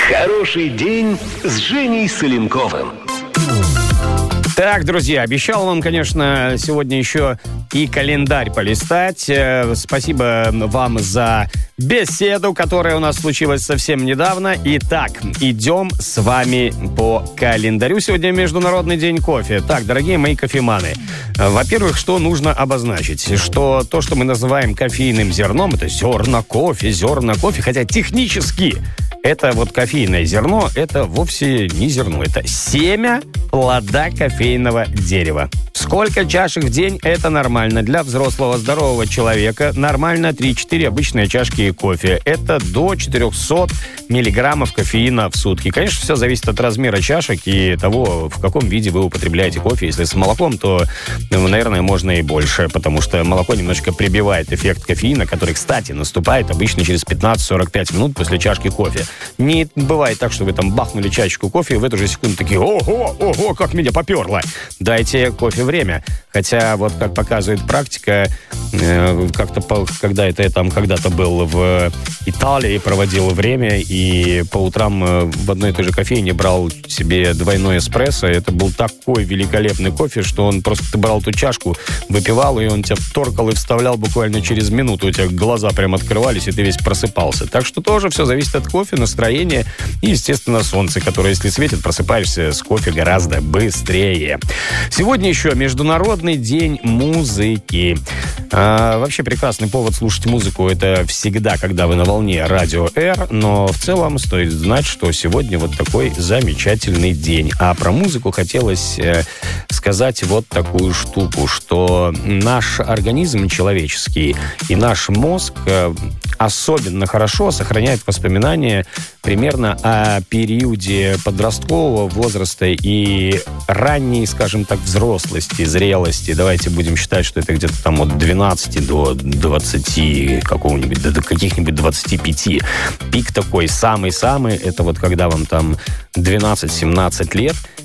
Хороший день с Женей Соленковым. Так, друзья, обещал вам, конечно, сегодня еще и календарь полистать. Спасибо вам за беседу, которая у нас случилась совсем недавно. Итак, идем с вами по календарю. Сегодня Международный день кофе. Так, дорогие мои кофеманы, во-первых, что нужно обозначить? Что то, что мы называем кофейным зерном, это зерна кофе, хотя технически это вот кофейное зерно, это вовсе не зерно, это семя плода кофейного дерева. Сколько чашек в день? Это нормально. Для взрослого здорового человека нормально 3-4 обычные чашки кофе. Это до 400 миллиграммов кофеина в сутки. Конечно, все зависит от размера чашек и того, в каком виде вы употребляете кофе. Если с молоком, то, наверное, можно и больше, потому что молоко немножко прибивает эффект кофеина, который, кстати, наступает обычно через 15-45 минут после чашки кофе. Не бывает так, что вы там бахнули чашечку кофе, и в эту же секунду такие: ого, как меня поперло. Дайте кофе время. Хотя, вот как показывает практика, как-то, когда это я там когда-то был в Италии, проводил время, и по утрам в одной и той же кофейне брал себе двойной эспрессо. Это был такой великолепный кофе, что он просто, ты брал ту чашку, выпивал, и он тебя торкал и вставлял буквально через минуту. У тебя глаза прям открывались, и ты весь просыпался. Так что тоже все зависит от кофе, настроения и, естественно, солнца, которое, если светит, просыпаешься с кофе гораздо быстрее. Сегодня еще Международный день музыки. Вообще прекрасный повод слушать музыку — это всегда, когда вы на волне Радио Р, но в целом стоит знать, что сегодня вот такой замечательный день. А про музыку хотелось сказать вот такую штуку, что наш организм человеческий и наш мозг особенно хорошо сохраняет воспоминания примерно о периоде подросткового возраста и ранней, скажем так, взрослости, зрелости. Давайте будем считать, что это где-то там от 12 до 20 какого-нибудь, до каких-нибудь 25. Пик такой самый-самый, это вот когда вам там 12-17 лет,